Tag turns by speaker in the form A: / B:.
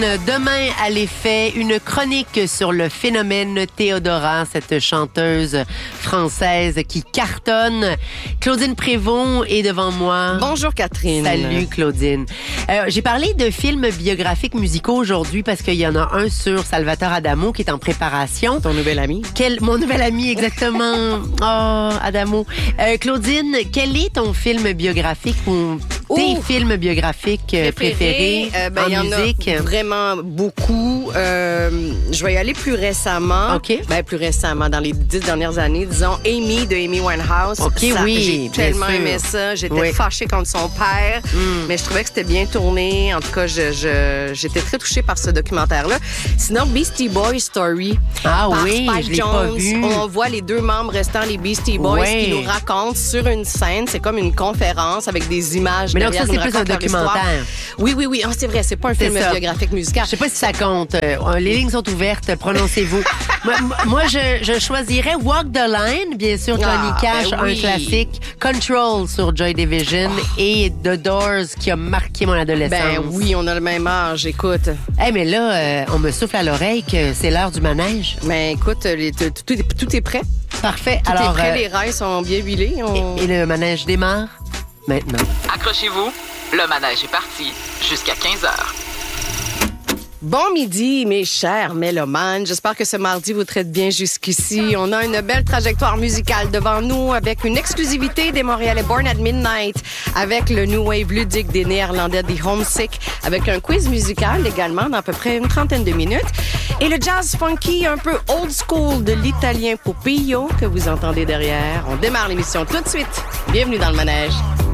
A: Demain, à l'effet, une chronique sur le phénomène Théodora, cette chanteuse française qui cartonne. Claudine Prévost est devant moi.
B: Bonjour Catherine.
A: Salut Claudine. J'ai parlé de films biographiques musicaux aujourd'hui parce qu'il y en a un sur Salvatore Adamo qui est en préparation.
B: Ton nouvel ami.
A: Mon nouvel ami, exactement. Oh, Adamo. Claudine, quel est ton film biographique ou tes films biographiques préférés en musique?
B: Y en a vraiment beaucoup. Je vais y aller plus récemment.
A: OK.
B: Plus récemment, dans les 10 dernières années, disons, Amy de Amy Winehouse.
A: OK, oui.
B: J'ai tellement aimé ça. J'étais fâchée contre son père, mais je trouvais que c'était bien tourné. En tout cas, j'étais très touchée par ce documentaire-là. Sinon, Beastie Boys Story.
A: Ah
B: par
A: oui,
B: Spike
A: je l'ai
B: Jones.
A: pas vu.
B: On voit les deux membres restants, les Beastie Boys,
A: Ouais.
B: qui nous racontent sur une scène. C'est comme une conférence avec des images.
A: Mais donc ça,
B: derrière,
A: c'est
B: nous
A: plus un
B: racontent leur histoire.
A: documentaire.
B: Oui. Ah, c'est vrai, c'est pas un film
A: ça.
B: biographique musical.
A: Je sais pas si ça compte. Les lignes sont ouvertes. Prononcez-vous. moi, je choisirais Walk the Line, bien sûr, Johnny Cash,
B: oui.
A: un classique. Control sur Joy Division et The Doors qui a marqué mon adolescence.
B: Oui, on a le même âge, écoute.
A: Mais là, on me souffle à l'oreille que c'est l'heure du manège.
B: Écoute, tout est prêt.
A: Parfait.
B: Tout
A: Alors,
B: est prêt, les rails sont bien huilés.
A: et le manège démarre maintenant.
C: Accrochez-vous, le manège est parti jusqu'à 15h.
B: Bon midi, mes chers mélomanes. J'espère que ce mardi vous traite bien jusqu'ici. On a une belle trajectoire musicale devant nous avec une exclusivité des Montréalais Born at Midnight, avec le New Wave ludique des Néerlandais des Homesick, avec un quiz musical également dans à peu près une trentaine de minutes. Et le jazz funky un peu old school de l'italien Pupillo que vous entendez derrière. On démarre l'émission tout de suite. Bienvenue dans le manège.